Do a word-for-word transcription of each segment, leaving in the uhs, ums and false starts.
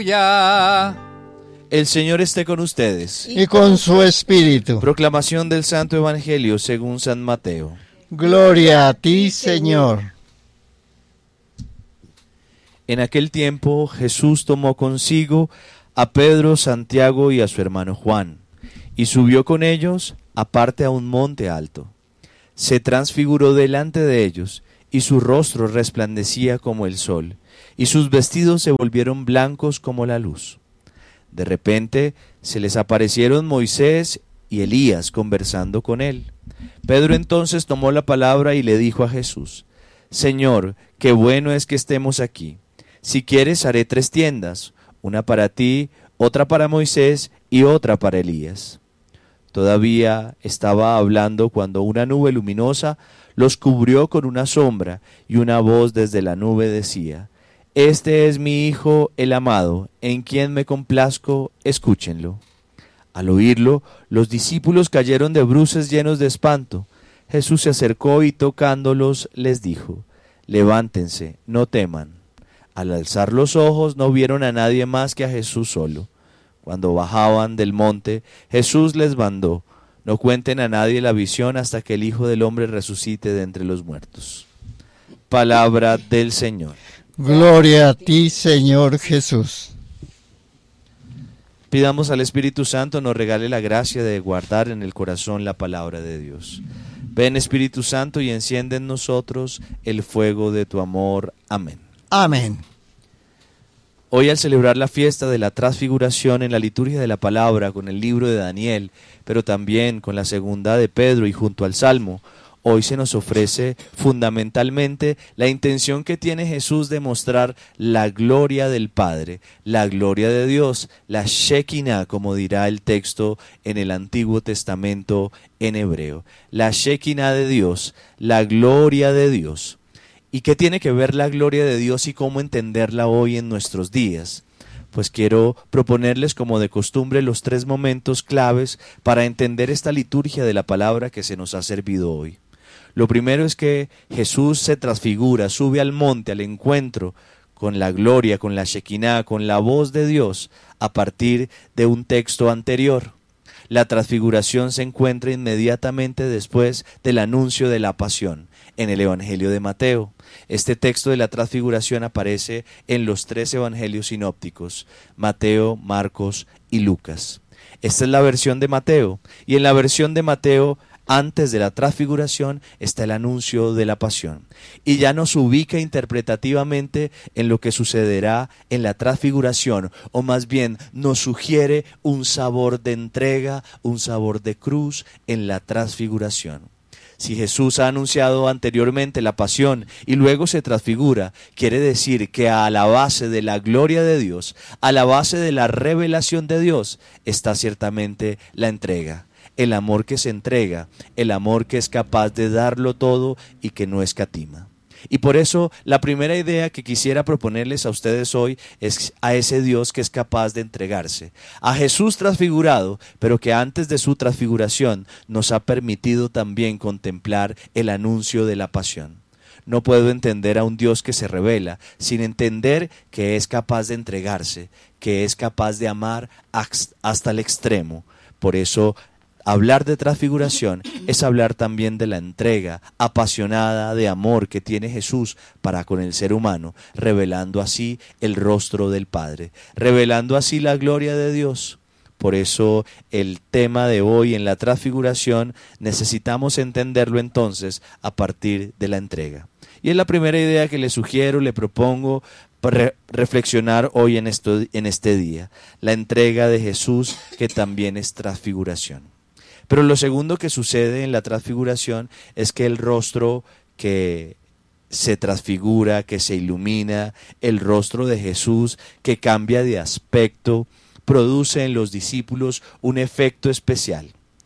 Ya. El Señor esté con ustedes. Y con su espíritu. Proclamación del Santo Evangelio según San Mateo. Gloria a ti, Señor. En aquel tiempo Jesús tomó consigo a Pedro, Santiago y a su hermano Juan, y subió con ellos aparte a un monte alto. Se transfiguró delante de ellos, y su rostro resplandecía como el sol, y sus vestidos se volvieron blancos como la luz. De repente se les aparecieron Moisés y Elías conversando con él. Pedro entonces tomó la palabra y le dijo a Jesús: Señor, qué bueno es que estemos aquí. Si quieres haré tres tiendas, una para ti, otra para Moisés y otra para Elías. Todavía estaba hablando cuando una nube luminosa los cubrió con una sombra, y una voz desde la nube decía: Este es mi Hijo el amado, en quien me complazco, escúchenlo. Al oírlo, los discípulos cayeron de bruces llenos de espanto. Jesús se acercó y tocándolos les dijo: Levántense, no teman. Al alzar los ojos no vieron a nadie más que a Jesús solo. Cuando bajaban del monte, Jesús les mandó: No cuenten a nadie la visión hasta que el Hijo del Hombre resucite de entre los muertos. Palabra del Señor. Gloria a ti, Señor Jesús. Pidamos al Espíritu Santo nos regale la gracia de guardar en el corazón la palabra de Dios. Ven, Espíritu Santo, y enciende en nosotros el fuego de tu amor. Amén. Amén. Hoy, al celebrar la fiesta de la transfiguración en la liturgia de la palabra con el libro de Daniel, pero también con la segunda de Pedro y junto al Salmo, hoy se nos ofrece fundamentalmente la intención que tiene Jesús de mostrar la gloria del Padre, la gloria de Dios, la Shekinah, como dirá el texto en el Antiguo Testamento en hebreo. La Shekinah de Dios, la gloria de Dios. ¿Y qué tiene que ver la gloria de Dios y cómo entenderla hoy en nuestros días? Pues quiero proponerles, como de costumbre, los tres momentos claves para entender esta liturgia de la palabra que se nos ha servido hoy. Lo primero es que Jesús se transfigura, sube al monte al encuentro con la gloria, con la Shekinah, con la voz de Dios, a partir de un texto anterior. La transfiguración se encuentra inmediatamente después del anuncio de la pasión en el Evangelio de Mateo. Este texto de la transfiguración aparece en los tres evangelios sinópticos, Mateo, Marcos y Lucas. Esta es la versión de Mateo, y en la versión de Mateo, antes de la transfiguración, está el anuncio de la pasión. Y ya nos ubica interpretativamente en lo que sucederá en la transfiguración, o más bien nos sugiere un sabor de entrega, un sabor de cruz en la transfiguración. Si Jesús ha anunciado anteriormente la pasión y luego se transfigura, quiere decir que a la base de la gloria de Dios, a la base de la revelación de Dios, está ciertamente la entrega. El amor que se entrega, el amor que es capaz de darlo todo y que no escatima. Y por eso la primera idea que quisiera proponerles a ustedes hoy es a ese Dios que es capaz de entregarse, a Jesús transfigurado, pero que antes de su transfiguración nos ha permitido también contemplar el anuncio de la pasión. No puedo entender a un Dios que se revela sin entender que es capaz de entregarse, que es capaz de amar hasta el extremo. Por eso, hablar de transfiguración es hablar también de la entrega apasionada de amor que tiene Jesús para con el ser humano, revelando así el rostro del Padre, revelando así la gloria de Dios. Por eso el tema de hoy en la transfiguración necesitamos entenderlo entonces a partir de la entrega. Y es la primera idea que le sugiero, le propongo para reflexionar hoy en, esto, en este día, la entrega de Jesús, que también es transfiguración. Pero lo segundo que sucede en la transfiguración es que el rostro que se transfigura, que se ilumina, el rostro de Jesús que cambia de aspecto, produce en los discípulos un efecto especial.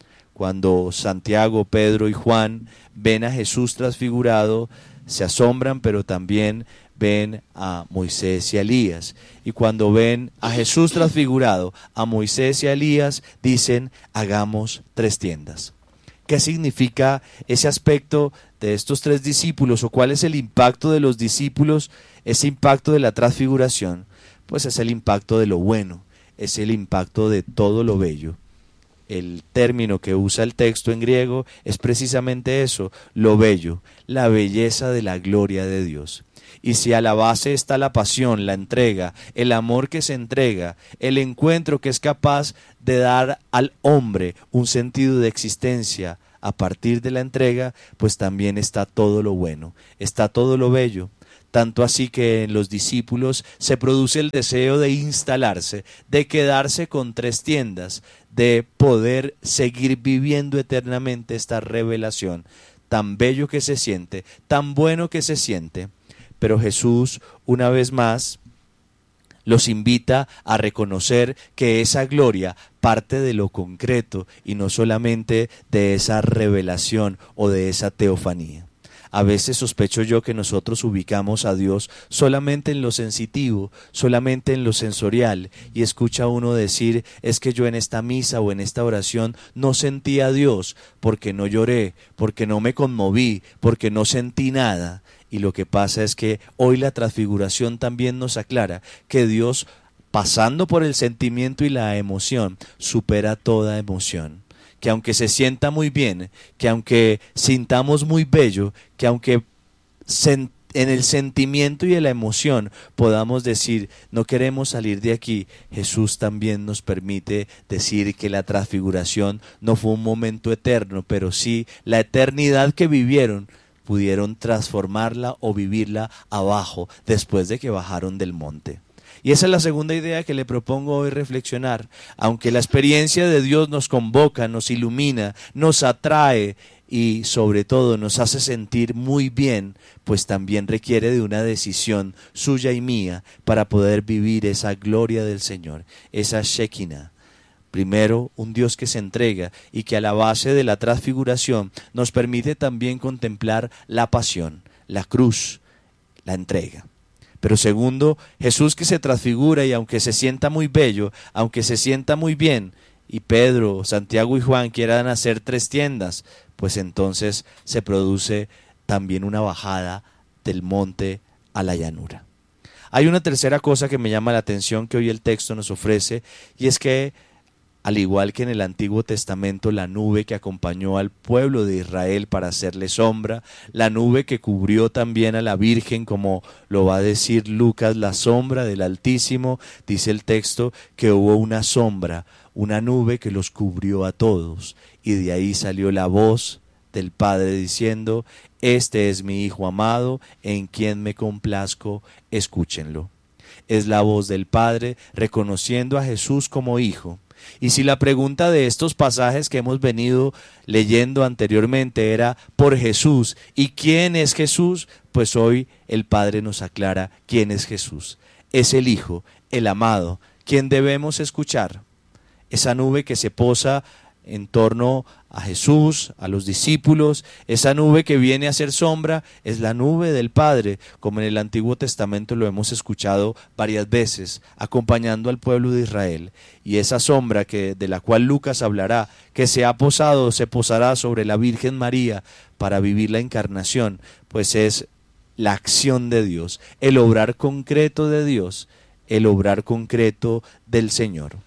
Cuando Santiago, Pedro y Juan ven a Jesús transfigurado, se asombran, pero también ven a Moisés y a Elías. Y cuando ven a Jesús transfigurado, a Moisés y a Elías, dicen: hagamos tres tiendas. ¿Qué significa ese aspecto de estos tres discípulos, o cuál es el impacto de los discípulos, ese impacto de la transfiguración? Pues es el impacto de lo bueno, es el impacto de todo lo bello. El término que usa el texto en griego es precisamente eso, lo bello, la belleza de la gloria de Dios. Y si a la base está la pasión, la entrega, el amor que se entrega, el encuentro que es capaz de dar al hombre un sentido de existencia a partir de la entrega, pues también está todo lo bueno, está todo lo bello. Tanto así que en los discípulos se produce el deseo de instalarse, de quedarse con tres tiendas, de poder seguir viviendo eternamente esta revelación, tan bello que se siente, tan bueno que se siente. Pero Jesús, una vez más, los invita a reconocer que esa gloria parte de lo concreto y no solamente de esa revelación o de esa teofanía. A veces sospecho yo que nosotros ubicamos a Dios solamente en lo sensitivo, solamente en lo sensorial, y escucha uno decir, es que yo en esta misa o en esta oración no sentí a Dios, porque no lloré, porque no me conmoví, porque no sentí nada. Y lo que pasa es que hoy la transfiguración también nos aclara que Dios, pasando por el sentimiento y la emoción, supera toda emoción. Que aunque se sienta muy bien, que aunque sintamos muy bello, que aunque en el sentimiento y en la emoción podamos decir, no queremos salir de aquí, Jesús también nos permite decir que la transfiguración no fue un momento eterno, pero sí la eternidad que vivieron, pudieron transformarla o vivirla abajo después de que bajaron del monte. Y esa es la segunda idea que le propongo hoy reflexionar. Aunque la experiencia de Dios nos convoca, nos ilumina, nos atrae y sobre todo nos hace sentir muy bien, pues también requiere de una decisión suya y mía para poder vivir esa gloria del Señor, esa Shekinah. Primero, un Dios que se entrega y que a la base de la transfiguración nos permite también contemplar la pasión, la cruz, la entrega. Pero segundo, Jesús que se transfigura y aunque se sienta muy bello, aunque se sienta muy bien, y Pedro, Santiago y Juan quieran hacer tres tiendas, pues entonces se produce también una bajada del monte a la llanura. Hay una tercera cosa que me llama la atención que hoy el texto nos ofrece, y es que al igual que en el Antiguo Testamento, la nube que acompañó al pueblo de Israel para hacerle sombra, la nube que cubrió también a la Virgen, como lo va a decir Lucas, la sombra del Altísimo, dice el texto que hubo una sombra, una nube que los cubrió a todos, y de ahí salió la voz del Padre diciendo, este es mi Hijo amado, en quien me complazco, escúchenlo. Es la voz del Padre reconociendo a Jesús como Hijo. Y si la pregunta de estos pasajes que hemos venido leyendo anteriormente era por Jesús, ¿y quién es Jesús? Pues hoy el Padre nos aclara quién es Jesús. Es el Hijo, el amado, quien debemos escuchar. Esa nube que se posa en torno a Jesús, a los discípulos, esa nube que viene a ser sombra, es la nube del Padre, como en el Antiguo Testamento lo hemos escuchado varias veces, acompañando al pueblo de Israel. Y esa sombra que, de la cual Lucas hablará, que se ha posado, se posará sobre la Virgen María para vivir la encarnación, pues es la acción de Dios, el obrar concreto de Dios, el obrar concreto del Señor.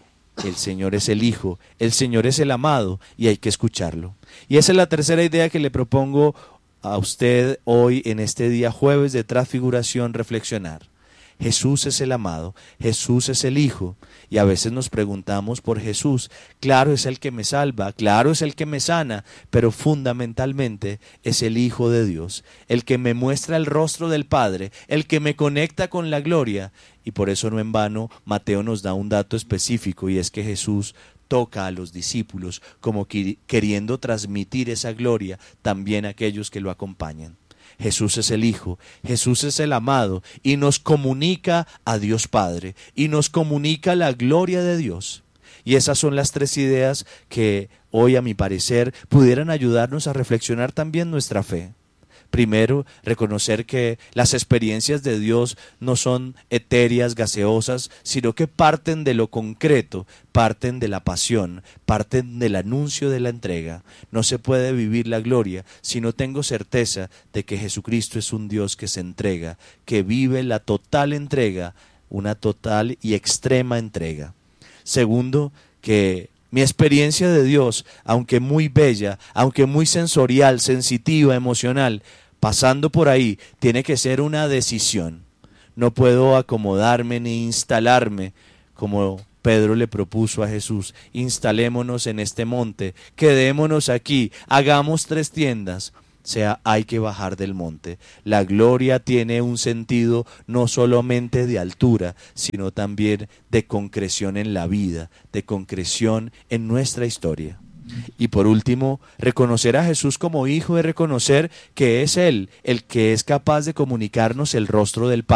El Señor es el Hijo, el Señor es el amado y hay que escucharlo. Y esa es la tercera idea que le propongo a usted hoy en este día jueves de transfiguración reflexionar. Jesús es el amado, Jesús es el Hijo, y a veces nos preguntamos por Jesús. Claro, es el que me salva, claro, es el que me sana, pero fundamentalmente es el Hijo de Dios, el que me muestra el rostro del Padre, el que me conecta con la gloria. Y por eso no en vano Mateo nos da un dato específico, y es que Jesús toca a los discípulos como queriendo transmitir esa gloria también a aquellos que lo acompañan. Jesús es el Hijo, Jesús es el amado y nos comunica a Dios Padre y nos comunica la gloria de Dios. Y esas son las tres ideas que hoy, a mi parecer, pudieran ayudarnos a reflexionar también nuestra fe. Primero, reconocer que las experiencias de Dios no son etéreas, gaseosas, sino que parten de lo concreto, parten de la pasión, parten del anuncio de la entrega. No se puede vivir la gloria si no tengo certeza de que Jesucristo es un Dios que se entrega, que vive la total entrega, una total y extrema entrega. Segundo, que mi experiencia de Dios, aunque muy bella, aunque muy sensorial, sensitiva, emocional, pasando por ahí, tiene que ser una decisión. No puedo acomodarme ni instalarme como Pedro le propuso a Jesús. Instalémonos en este monte, quedémonos aquí, hagamos tres tiendas. O sea, hay que bajar del monte. La gloria tiene un sentido no solamente de altura, sino también de concreción en la vida, de concreción en nuestra historia. Y por último, reconocer a Jesús como hijo es reconocer que es Él el que es capaz de comunicarnos el rostro del Padre.